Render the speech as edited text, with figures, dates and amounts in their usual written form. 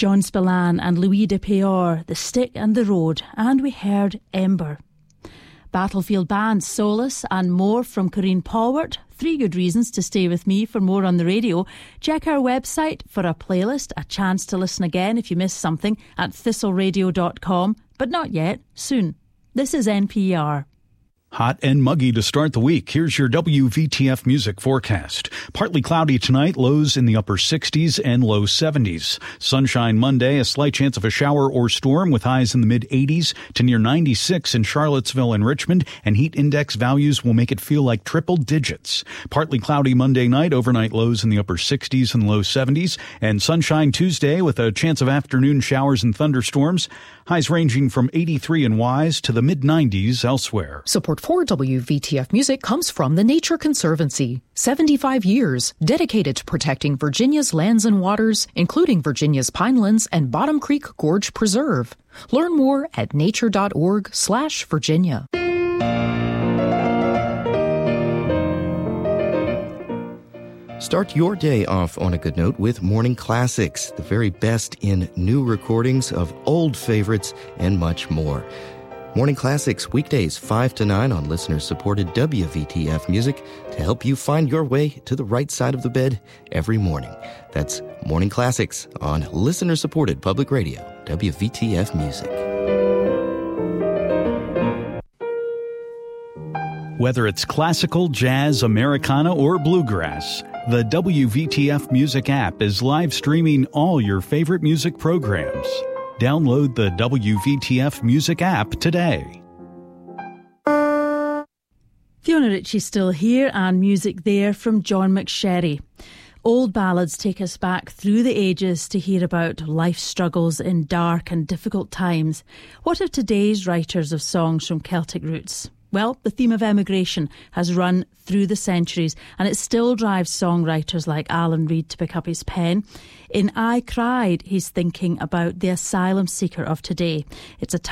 John Spillane and Louis de Peor, The Stick and the Road, and we heard Ember. Battlefield Band, Solace and more from Corinne Polwart. 3 good reasons to stay with me for more on the radio. Check our website for a playlist, a chance to listen again if you missed something at thistleradio.com. But not yet, soon. This is NPR. Hot and muggy to start the week. Here's your WVTF music forecast. Partly cloudy tonight, lows in the upper 60s and low 70s. Sunshine Monday, a slight chance of a shower or storm with highs in the mid-80s to near 96 in Charlottesville and Richmond, and heat index values will make it feel like triple digits. Partly cloudy Monday night, overnight lows in the upper 60s and low 70s, and sunshine Tuesday with a chance of afternoon showers and thunderstorms. Highs ranging from 83 in Wise to the mid-90s elsewhere. Support for WVTF Music comes from the Nature Conservancy. 75 years dedicated to protecting Virginia's lands and waters, including Virginia's Pinelands and Bottom Creek Gorge Preserve. Learn more at nature.org/Virginia. Start your day off on a good note with Morning Classics, the very best in new recordings of old favorites and much more. Morning Classics, weekdays 5 to 9 on listener-supported WVTF Music to help you find your way to the right side of the bed every morning. That's Morning Classics on listener-supported public radio, WVTF Music. Whether it's classical, jazz, Americana, or bluegrass, the WVTF Music app is live streaming all your favorite music programs. Download the WVTF Music app today. Fiona Ritchie's still here, and music there from John McSherry. Old ballads take us back through the ages to hear about life struggles in dark and difficult times. What of today's writers of songs from Celtic roots? Well, the theme of emigration has run through the centuries, and it still drives songwriters like Alan Reid to pick up his pen. In I Cried, he's thinking about the asylum seeker of today. It's a